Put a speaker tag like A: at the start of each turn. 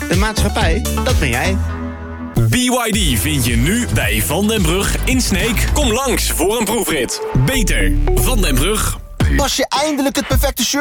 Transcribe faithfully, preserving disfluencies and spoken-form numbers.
A: De maatschappij, dat ben jij.
B: B Y D vind je nu bij Van den Brug in Sneek. Kom langs voor een proefrit. Beter. Van den Brug.
C: Pas je eindelijk het perfecte shirt